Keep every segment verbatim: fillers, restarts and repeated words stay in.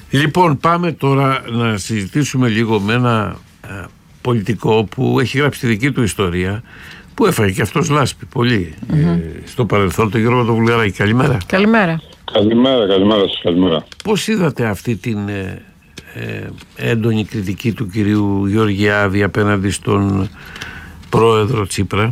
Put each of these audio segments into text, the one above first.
Λοιπόν, πάμε τώρα να συζητήσουμε λίγο με ένα ε, πολιτικό που έχει γράψει τη δική του ιστορία, που έφαγε και αυτός λάσπη πολύ mm-hmm. ε, στο παρελθόν, τον Γιώργο τον Βουλγαράκη. Καλημέρα. Καλημέρα. Καλημέρα, καλημέρα σας, καλημέρα. Πώς είδατε αυτή την ε, ε, έντονη κριτική του κυρίου Γεωργιάδη απέναντι στον πρόεδρο Τσίπρα?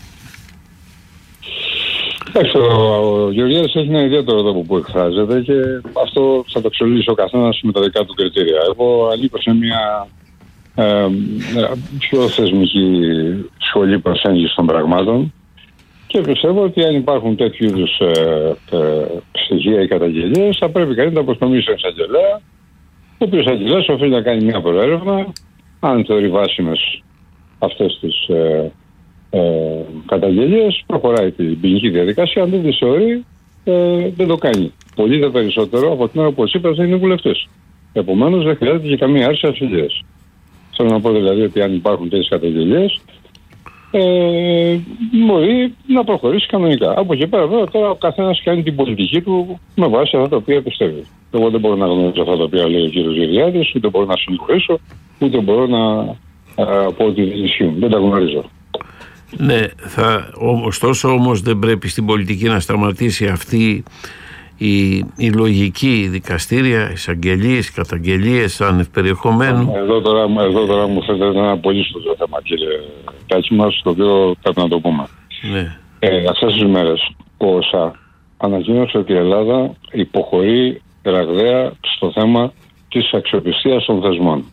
Εντάξει, ο Γεωργιάδης έχει ένα ιδιαίτερο τρόπο που εκφράζεται και αυτό θα το αξιολογήσει ο καθένας με τα δικά του κριτήρια. Εγώ ανήκω σε μια ε, πιο θεσμική σχολή προσέγγιση των πραγμάτων και πιστεύω ότι αν υπάρχουν τέτοιου είδους ε, ε, στοιχεία ή καταγγελίες, θα πρέπει κανείς να αποστομίσει στον εισαγγελέα, ο οποίος εισαγγελέας οφείλει να κάνει μια προέρευνα, αν θεωρεί βάσιμες αυτές τις ε, Ε, καταγγελίες, προχωράει την ποινική διαδικασία. Αν δεν τη θεωρεί, ε, δεν το κάνει. Πολύ δε περισσότερο από την ώρα που ο Τσίπρας δεν είναι βουλευτής. Επομένως, δεν χρειάζεται και καμία άρση ασυλίας. Θέλω να πω δηλαδή ότι αν υπάρχουν τέτοιες καταγγελίες, ε, μπορεί να προχωρήσει κανονικά. Από εκεί πέρα, βέβαια, τώρα ο καθένας κάνει την πολιτική του με βάση αυτά τα οποία πιστεύει. Εγώ δεν μπορώ να γνωρίζω αυτά τα οποία λέει ο κ. Γεωργιάδης, ούτε μπορώ να συγχωρήσω, ούτε μπορώ να α, πω ότι δεν ισχύουν. Δεν τα γνωρίζω. Ναι, θα, ωστόσο όμως δεν πρέπει στην πολιτική να σταματήσει αυτή η, η λογική, δικαστήρια, εισαγγελίες, καταγγελίες άνευ περιεχομένου. Εδώ τώρα, εδώ τώρα μου φαίνεται ένα πολύ σοβαρό θέμα, κύριε Τάκη μας, το οποίο πρέπει να το πούμε. Ναι. Ε, αυτές τις μέρες ο ΩΣΑ ανακοίνωσε ότι η Ελλάδα υποχωρεί ραγδαία στο θέμα της αξιοπιστίας των θεσμών.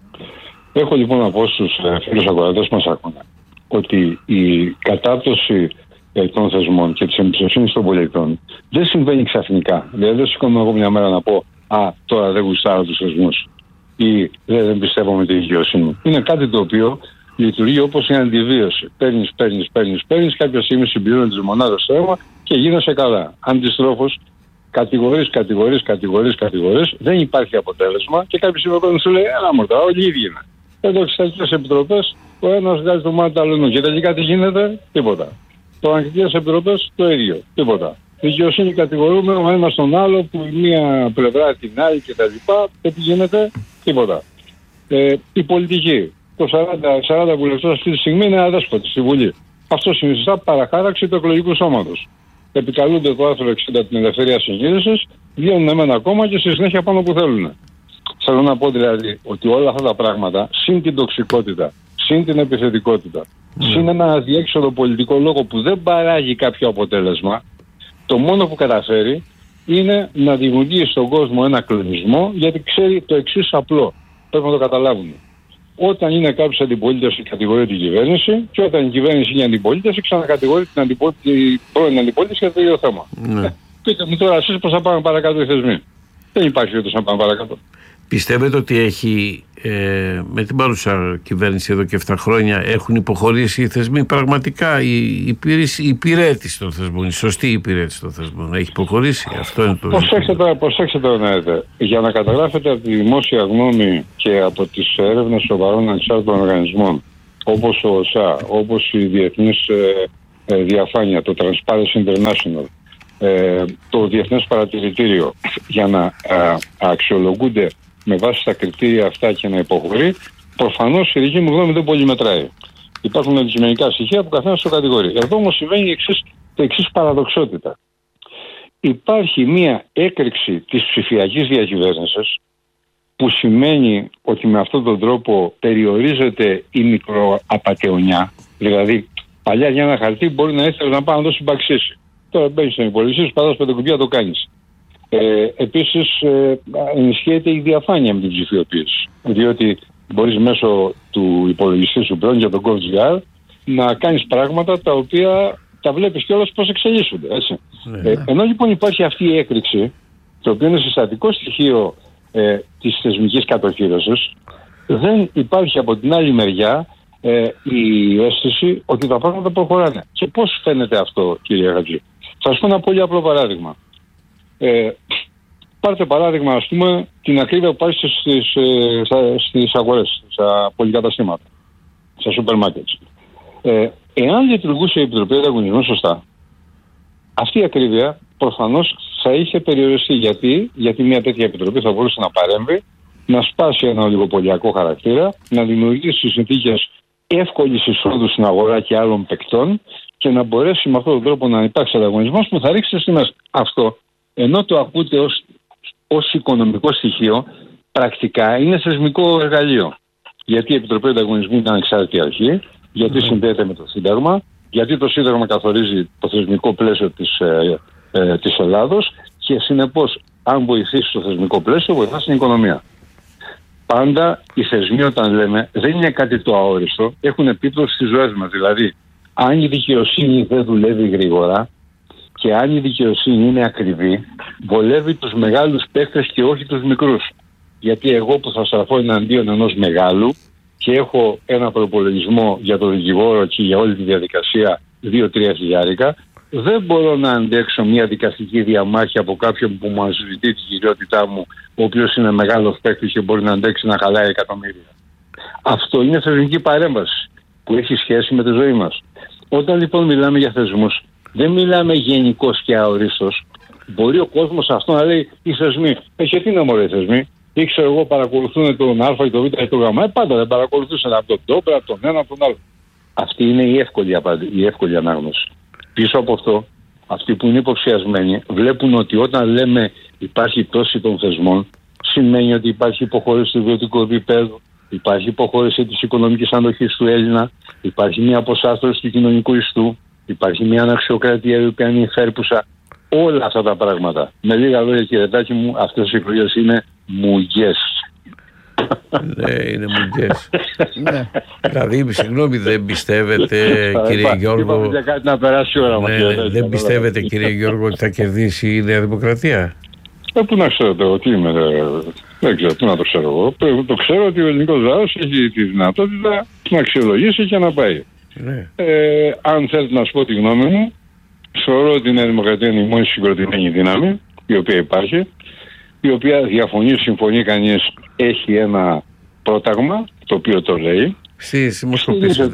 Έχω λοιπόν να πω στους φίλους ακροατές που μας ακούνε ότι η κατάπτωση ε, των θεσμών και της εμπιστοσύνης των πολιτών δεν συμβαίνει ξαφνικά. Δηλαδή δεν σηκώνω εγώ μια μέρα να πω «Α, τώρα δεν γουστάρω τους θεσμούς» ή «Δεν, δεν πιστεύω με τη δικαιοσύνη». Είναι κάτι το οποίο λειτουργεί όπως η αντιβίωση. Παίρνεις, παίρνεις, παίρνεις, παίρνεις, κάποια στιγμή συμπληρώνει τις μονάδες στο αίμα και γίνεσαι καλά. Αντιστρόφως, κατηγορείς, κατηγορείς, κατηγορείς, κατηγορείς, δεν υπάρχει αποτέλεσμα και κάποια στιγμή σου λέει «Έλα μορτά, όλοι οι ίδιοι είναι». Εδώ εξεταστικές επιτροπές, ο ένας βγάζει το μάτι του άλλου και τελικά τι γίνεται, τίποτα. Το ανακριτικές επιτροπές το ίδιο, τίποτα. Δικαιοσύνη κατηγορούμε ο ένας τον άλλο που η μία πλευρά την άλλη κτλ. Και τι γίνεται, τίποτα. Ε, η πολιτική, το σαράντα, σαράντα βουλευτές αυτή τη στιγμή είναι αδέσποτοι στη Βουλή. Αυτό συνιστά παραχάραξη του εκλογικού σώματος. Επικαλούνται το άρθρο εξήντα την ελευθερία συγκίνησης, βγαίνουν με ένα κόμμα και στη συνέχεια πάνω που θέλουν. Θέλω να πω δηλαδή ότι όλα αυτά τα πράγματα, συν την τοξικότητα, συν την επιθετικότητα, mm. συν ένα αδιέξοδο πολιτικό λόγο που δεν παράγει κάποιο αποτέλεσμα, το μόνο που καταφέρει είναι να δημιουργεί στον κόσμο ένα κλονισμό, γιατί ξέρει το εξής απλό. Πρέπει να το καταλάβουν. Όταν είναι κάποιος αντιπολίτευση, κατηγορεί την κυβέρνηση, και όταν η κυβέρνηση είναι αντιπολίτευση, ξανακατηγορεί την, αντιπο... την πρώην αντιπολίτευση για το ίδιο θέμα. Mm. Ε, πείτε μου τώρα εσείς πώς θα πάμε παρακάτω οι θεσμοί. Δεν υπάρχει ούτως να πάμε παρακάτω. Πιστεύετε ότι έχει, ε, με την παρούσα κυβέρνηση εδώ και επτά χρόνια έχουν υποχωρήσει οι θεσμοί πραγματικά, η, η, η υπηρέτηση των θεσμών, η σωστή υπηρέτηση των θεσμών έχει υποχωρήσει? Αυτό είναι το... Προσέξτε τώρα, προσέξτε τώρα να δείτε. Για να καταγράφετε από τη δημόσια γνώμη και από τις έρευνες σοβαρών ανεξάρτητων οργανισμών όπως ο ΩΣΑ, όπως η Διεθνής ε, ε, Διαφάνεια, το Transparency International, ε, το Διεθνές Παρατηρητήριο, για να ε, αξιολογούνται με βάση τα κριτήρια αυτά και να υποχωρεί, προφανώς η δική μου γνώμη δεν πολύ μετράει. Υπάρχουν αντικειμενικά στοιχεία που καθένας το κατηγορεί. Εδώ όμως συμβαίνει εξής, το εξής παραδοξότητα. Υπάρχει μία έκρηξη της ψηφιακής διακυβέρνησης που σημαίνει ότι με αυτόν τον τρόπο περιορίζεται η μικροαπατεωνιά. Δηλαδή, παλιά για ένα χαρτί μπορεί να ήθελε να πάει να δώσει μπαξίσει. Τώρα μπαίνεις στον υπολογιστή, σου πατάς πέντε κουμπιά, το κάνεις. Ε, επίσης ε, ενισχύεται η διαφάνεια με την ψηφιοποίηση, διότι μπορείς μέσω του υπολογιστή σου πλέον για τον Gov.gr να κάνεις πράγματα τα οποία τα βλέπεις κιόλας πώς εξελίσσονται, έτσι. Ναι. Ε, ενώ λοιπόν υπάρχει αυτή η έκρηξη, το οποίο είναι συστατικό στοιχείο ε, της θεσμικής κατοχύρωσης, δεν υπάρχει από την άλλη μεριά ε, η αίσθηση ότι τα πράγματα προχωράνε. Και πώς φαίνεται αυτό, κύριε Γατζή? Θα σας πω ένα πολύ απλό παράδειγμα. Ε, πάρτε παράδειγμα, ας πούμε, την ακρίβεια που υπάρχει στις, στις, στις αγορές, στα πολυκαταστήματα, στα σούπερ μάρκετ. Ε, εάν λειτουργούσε η Επιτροπή Ανταγωνισμού σωστά, αυτή η ακρίβεια προφανώς θα είχε περιοριστεί. Γιατί, Γιατί μια τέτοια επιτροπή θα μπορούσε να παρέμβει, να σπάσει ένα ολιγοπολιακό χαρακτήρα, να δημιουργήσει συνθήκες εύκολης εισόδου στην αγορά και άλλων παικτών και να μπορέσει με αυτόν τον τρόπο να υπάρξει ανταγωνισμός που θα ρίξει τις τιμές. Αυτό, ενώ το ακούτε ως, ως οικονομικό στοιχείο, πρακτικά είναι θεσμικό εργαλείο. Γιατί η Επιτροπή Ανταγωνισμού είναι ανεξάρτητη αρχή, γιατί mm. συνδέεται με το Σύνταγμα, γιατί το Σύνταγμα καθορίζει το θεσμικό πλαίσιο της, ε, ε, της Ελλάδος και συνεπώς, αν βοηθήσει το θεσμικό πλαίσιο, βοηθά στην οικονομία. Πάντα οι θεσμοί, όταν λέμε, δεν είναι κάτι το αόριστο, έχουν επίπτωση στις ζωές μας. Δηλαδή, αν η δικαιοσύνη δεν δουλεύει γρήγορα και αν η δικαιοσύνη είναι ακριβή, βολεύει τους μεγάλους παίκτες και όχι τους μικρούς. Γιατί εγώ που θα στραφώ εναντίον ενός μεγάλου και έχω ένα προπολογισμό για το δικηγόρο και για όλη τη διαδικασία δύο τρία χιλιάρικα, δεν μπορώ να αντέξω μια δικαστική διαμάχη από κάποιον που μου αμφισβητεί την κυριότητά μου, ο οποίος είναι μεγάλος παίκτης και μπορεί να αντέξει να χαλάει εκατομμύρια. Αυτό είναι θεσμική παρέμβαση που έχει σχέση με τη ζωή μας. Όταν λοιπόν μιλάμε για θεσμούς, δεν μιλάμε γενικώς και αορίστως. Μπορεί ο κόσμος αυτό να λέει οι θεσμοί. Ε, και τι να μωρέ οι θεσμοί. Ή ξέρω εγώ παρακολουθούν τον Α ή τον Β ή τον Γ. Ε, πάντα δεν παρακολουθούσαν από τον Τόπρα, από τον ένα, από τον άλλο. Αυτή είναι η εύκολη, η εύκολη ανάγνωση. Πίσω από αυτό, αυτοί που είναι υποψιασμένοι βλέπουν ότι όταν λέμε υπάρχει πτώση των θεσμών, σημαίνει ότι υπάρχει υποχώρηση του ιδιωτικού επίπεδου, υπάρχει υποχώρηση της οικονομικής αντοχής του Έλληνα, υπάρχει μια αποσάθρωση του κοινωνικού ιστού, υπάρχει μια αναξιοκρατία η οποία είναι υφέρπουσα. Όλα αυτά τα πράγματα. Με λίγα λόγια, κύριε Τάκη μου, αυτές οι εκλογές είναι μουγιές. Ναι, είναι μουγιές. Ναι. Δηλαδή, συγγνώμη, δεν πιστεύετε, κύριε Γιώργο. Κάτι να περάσει η ώρα μας. Δεν πιστεύετε, κύριε Γιώργο, ότι θα κερδίσει η Νέα Δημοκρατία? Ε, πού να ξέρω εγώ, τι είμαι, δεν ξέρω, πού να το ξέρω εγώ. Το ξέρω ότι ο ελληνικός λαός έχει τη δυνατότητα να αξιολογήσει και να πάει. Ναι. Ε, αν θέλετε να σου πω τη γνώμη μου, θεωρώ ότι η Νέα Δημοκρατία είναι η μόνη συγκροτημένη δύναμη η οποία υπάρχει, η οποία διαφωνεί, συμφωνεί κανείς, έχει ένα πρόταγμα το οποίο το λέει. Στις δημοσκοπήσεις,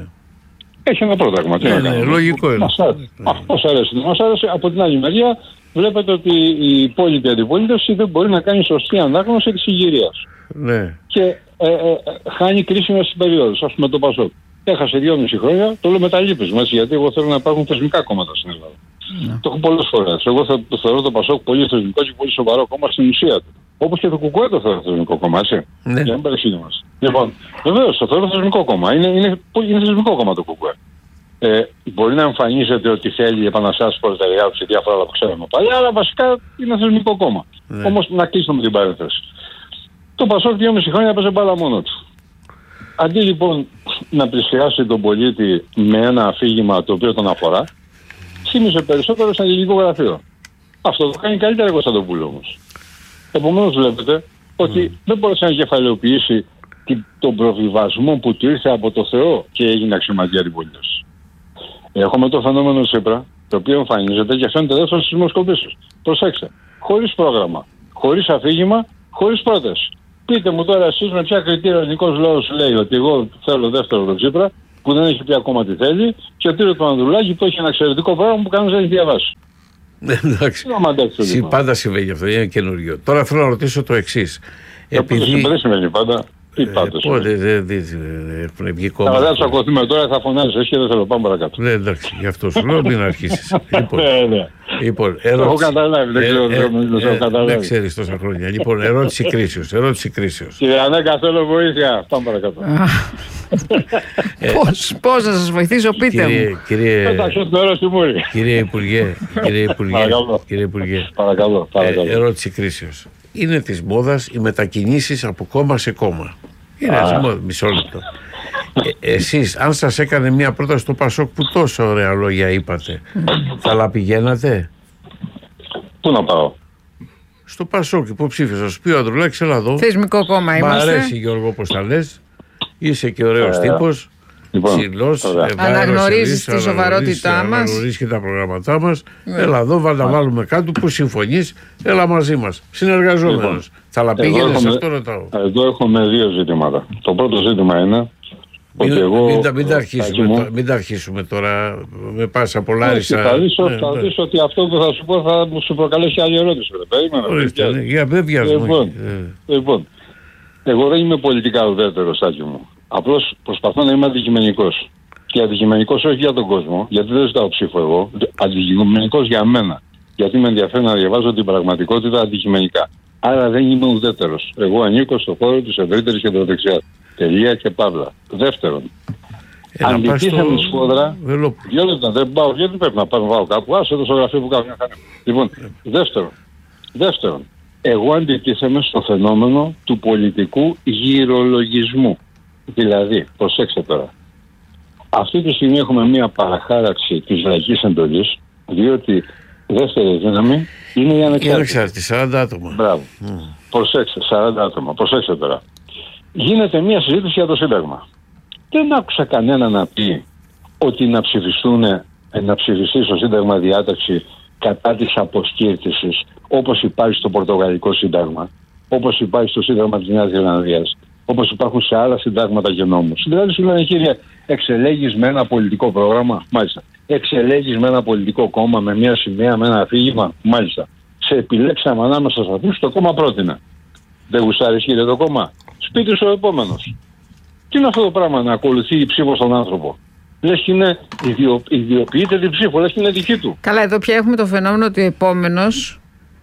έχει ένα πρόταγμα. Ναι, ναι, ναι, λογικό είναι. Μας αρέσει. Μας αρέσει. Από την άλλη μεριά βλέπετε ότι η υπόλοιπη αντιπολίτευση δεν μπορεί να κάνει σωστή ανάγνωση της συγκυρίας. Ναι. Και ε, ε, χάνει κρίσιμες περιόδους. Ας πούμε το Πασόκ. Έχασε δυόμιση χρόνια, το λέω με τα λύπης μας, γιατί εγώ θέλω να υπάρχουν θεσμικά κόμματα στην Ελλάδα. Ναι. Το έχω πολλές φορές. Εγώ θα, το θεωρώ το Πασόκ πολύ θεσμικό και πολύ σοβαρό κόμμα στην ουσία του. Όπως και το Κουκουέ το θεωρώ θεσμικό κόμμα, έτσι. Ναι. Για να μην παρεξηγούμαστε. Λοιπόν, βεβαίως το θεωρώ θεσμικό κόμμα. Είναι, είναι, είναι θεσμικό κόμμα το Κουκουέ. Ε, μπορεί να εμφανίζεται ότι θέλει επαναστάσεις προλεταριάτου σε διάφορα άλλα που ξέρουμε παλιά, αλλά βασικά είναι θεσμικό κόμμα. Ναι. Όμως να κλείσουμε με την παρένθεση. Το Πασόκ δυόμιση χρόνια έπαιζε μπάλα μόνο του. Αντί λοιπόν να πλησιάσει τον πολίτη με ένα αφήγημα το οποίο τον αφορά, θύμισε περισσότερο σαν ελληνικό γραφείο. Αυτό το κάνει καλύτερα η Κωνσταντοπούλου όμως. Επομένως βλέπετε ότι mm. δεν μπορούσε να κεφαλαιοποιήσει τον προβιβασμό που του ήρθε από το Θεό και έγινε αξιωματική αντιπολίτευση. Έχουμε το φαινόμενο Τσίπρα, το οποίο εμφανίζεται και φαίνεται δεύτερο στις δημοσκοπήσεις. Προσέξτε. Χωρίς πρόγραμμα, χωρίς αφήγημα, χωρίς πρόταση. Πείτε μου τώρα εσείς με ποια κριτήρια ο ελληνικός λαός λέει ότι εγώ θέλω δεύτερο τον Τσίπρα, που δεν έχει πει ακόμα τι θέλει, και ο Τύρο του Ανδρουλάκη που έχει ένα εξαιρετικό πρόγραμμα που κανείς δεν έχει διαβάσει. Εντάξει. Συ, πάντα συμβαίνει αυτό, είναι καινούριο. Τώρα θέλω να ρωτήσω το εξής. Επειδή... Δεν συμβαίνει πάντα. Τι πάντως. Πότε δεν έχουν βγει κόμματα. Αλλά δεν θα ακολουθούμε τώρα, θα φωνάζεις, εσύ και δεν θέλω, πάμε παρακάτω. Ναι, εντάξει, γι' αυτό σου λέω, μην αρχίσεις. Λοιπόν, ερώτηση. Το έχω καταλάβει, δεν ξέρω. Δεν ξέρεις τόσα χρόνια. Λοιπόν, ερώτηση κρίσεως. Ερώτηση κρίσεως. Κύριε Ανέκα, θέλω βοήθεια. Πάμε παρακάτω. Πώς να σας βοηθήσω, πείτε μου. Κύριε Υπουργέ, κύριε Υπουργέ, ερώτηση κρίσεως. Είναι της μόδας οι μετακινήσεις από κόμμα σε κόμμα. Είναι ah. μισό λεπτό. Ε, εσείς, αν σας έκανε μια πρόταση στο Πασόκ που τόσο ωραία λόγια είπατε, θα la πηγαίνατε? Πού να πάω? Στο Πασόκ, υποψήφιος. Θα σου πει ο Ανδρουλάκης, έλα εδώ. Θεσμικό κόμμα είμαστε. Μ' αρέσει, Γιώργο, όπως τα λες. Είσαι και ωραίος yeah. τύπος. Λοιπόν, ψηλός, αναγνωρίζεις τη σοβαρότητά μας, αναγνωρίζεις και τα προγραμματά μας. Yeah. Έλα εδώ, βάλ τα βάλουμε κάτω που συμφωνείς, έλα μαζί μας. Συνεργαζόμενος. Λοιπόν, θα la πήγαινες αυτό, ρωτάω. Εδώ έχουμε δύο ζητήματα. Το πρώτο ζήτημα είναι Μην, εγώ, μην, μην, τα αρχίσουμε, μου, μην τα αρχίσουμε τώρα με πάσα Πολάρισα. Θα δεις ναι, ναι. ότι αυτό που θα σου πω θα σου προκαλέσει άλλη ερώτηση. Ορίστε, ναι, για δεν βιάζουμε. Λοιπόν, λοιπόν, εγώ δεν είμαι πολιτικά ουδέτερος, Στάκη μου. Απλώς προσπαθώ να είμαι αντικειμενικός. Και αντικειμενικός όχι για τον κόσμο, γιατί δεν ζητάω ψήφο εγώ. Αντικειμενικός για μένα. Γιατί με ενδιαφέρει να διαβάζω την πραγματικότητα αντικειμενικά. Άρα δεν είμαι ουδέτερος. Εγώ ανήκω στον χώρο της ευρύτερης κεντροδεξιάς. Τελεία και παύλα. Δεύτερον, ε, αντιτίθεμη στο... σφόδρα. Βελό... Δύο λεπτά, δεν πάω, γιατί πρέπει να πάω, πάω κάπου. Άσε το στο γραφείο που κάνω μια χαρά. Λοιπόν, δεύτερον, δεύτερον, εγώ αντιτίθεμαι στο φαινόμενο του πολιτικού γυρολογισμού. Δηλαδή, προσέξτε τώρα. Αυτή τη στιγμή έχουμε μια παραχάραξη της λαϊκής εντολής, διότι δεύτερη δύναμη είναι η ανεξάρτητη. Η ανεξάρτητη, σαράντα άτομα. Μπράβο. Mm. Προσέξτε, σαράντα άτομα. Προσέξτε τώρα. Γίνεται μια συζήτηση για το Σύνταγμα. Δεν άκουσα κανένα να πει ότι να ψηφιστούν, να ψηφιστεί στο Σύνταγμα διάταξη κατά της αποσκύρτησης, όπως υπάρχει στο Πορτογαλικό Σύνταγμα, όπως υπάρχει στο Σύνταγμα της Νέας Ζηλανδίας, όπως υπάρχουν σε άλλα συντάγματα και νόμους. Δηλαδή σου λένε, κύριε, εξελέγεις με ένα πολιτικό πρόγραμμα, μάλιστα. Εξελέγεις με ένα πολιτικό κόμμα, με μια σημαία, με ένα αφήγημα, μάλιστα. Σε επιλέξαμε ανάμεσα σε αυτούς, το κόμμα πρότεινε. Δεν γουστάρεις, κύριε, το κόμμα. Σπίτι σου ο επόμενος. Τι είναι αυτό το πράγμα να ακολουθεί η ψήφο στον άνθρωπο? Λες και είναι ιδιο, ιδιοποιείται την ψήφο, λες και είναι δική του. Καλά, εδώ πια έχουμε το φαινόμενο ότι ο επόμενος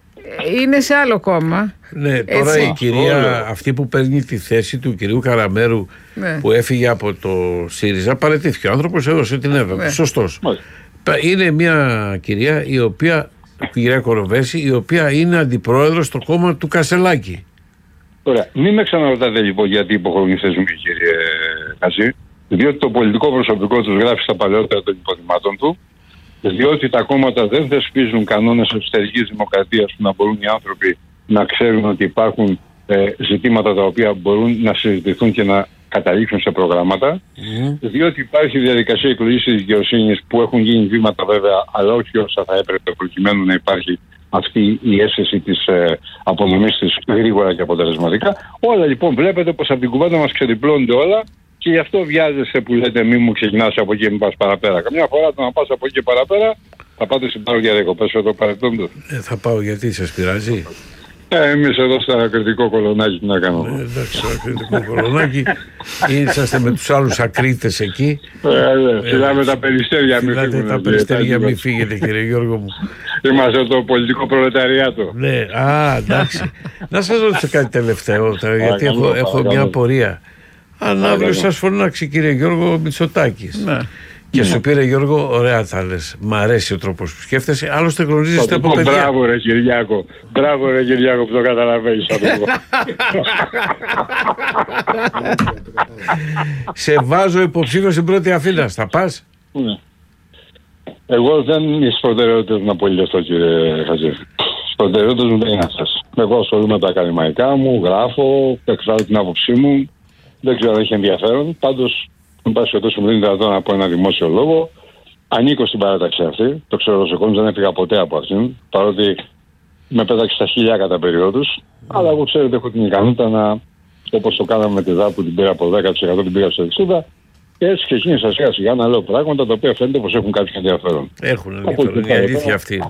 είναι σε άλλο κόμμα. Ναι, τώρα έτσι. Η κυρία Όλο. αυτή που παίρνει τη θέση του κυρίου Καραμέρου, ναι, που έφυγε από το ΣΥΡΙΖΑ, παραιτήθηκε. Ο άνθρωπος έδωσε την έδρα. Ναι. Σωστός. Μάλιστα. Είναι μια κυρία η οποία, η κυρία Κοροβέση, η οποία είναι αντιπρόεδρος στο κόμμα του Κασελάκη. Ωραία. Μην με ξαναρωτάτε λοιπόν γιατί υποχωρούν οι θεσμοί, κύριε Χαζή, διότι το πολιτικό προσωπικό τους γράφει στα παλαιότερα των υποδημάτων του, διότι τα κόμματα δεν θεσπίζουν κανόνες εσωτερικής δημοκρατίας που να μπορούν οι άνθρωποι να ξέρουν ότι υπάρχουν ε, ζητήματα τα οποία μπορούν να συζητηθούν και να καταλήξουν σε προγράμματα, mm. διότι υπάρχει διαδικασία εκλογής της δικαιοσύνης που έχουν γίνει βήματα βέβαια, αλλά όχι όσα θα έπρεπε προκειμένου να υπάρχει αυτή η αίσθηση της ε, απονομής της γρήγορα και αποτελεσματικά. Όλα λοιπόν βλέπετε πως από την κουβέντα μας ξεδιπλώνονται όλα και γι' αυτό βιάζεσαι που λέτε μη μου ξεκινάς από εκεί και μην πας παραπέρα. Καμιά φορά το να πας από εκεί και παραπέρα θα πάτε στην πάρω για διακοπές εδώ παρεπτόντως. Ε, θα πάω γιατί σας πειράζει. Ε, εμείς εδώ στα κριτικό κολονάκι τι να κάνουμε. Ε, εντάξει, στο κριτικό κολονάκι είσαστε με τους άλλους ακρίτες εκεί. Ε, ε, φυλάμε τα περιστέρια, μην φύγετε. τα περιστέρια, μην φύγετε, κύριε Γιώργο μου. Είμαστε το πολιτικό προλεταριάτο. Ναι, α, εντάξει. Να σας ρωτήσω κάτι τελευταίο, γιατί έχω, έχω μια απορία. Αν αύριο σας φωνάξει, κύριε Γιώργο Μητσοτάκης, ναι, και σου πήρε, Γιώργο, ωραία θα λες, μ' αρέσει ο τρόπος που σκέφτεσαι, άλλωστε γνωρίζεστε από παιδιά. Μπράβο ρε Κυριάκο, μπράβο ρε Κυριάκο που το καταλαβαίνεις. Σε βάζω υποψήφιο στην πρώτη αφήνα, θα πας? Ναι. Εγώ δεν είμαι στις προτεραιότητες να πολυδευτώ, κύριε Χαζή. Στις προτεραιότητες μου δεν είναι αυτές. Εγώ ασχολούμαι με τα ακαδημαϊκά μου, γράφω, εκφράζω την άποψή μου, δεν ξέρω αν έχει ενδιαφέρον. Πάντως, εν πάση περιπτώσει, μου δίνει δυνατόν να πω ένα δημόσιο λόγο. Ανήκω στην παράταξη αυτή. Το ξέρω ως εικόνης, δεν έφυγα ποτέ από αυτήν. Παρότι με πέταξε στα χίλια κατά περιόδους. Mm. Αλλά εγώ ξέρετε, έχω την ικανότητα να, όπως το κάναμε με τη ΔΑ που την πήρα από δέκα τοις εκατό την πήγα στο εξήντα. Και έτσι ξεκίνησα σιγά σιγά να λέω πράγματα τα οποία φαίνεται πως έχουν κάποιο ενδιαφέρον. Έχουν ενδιαφέρον. Η αλήθεια αυτή.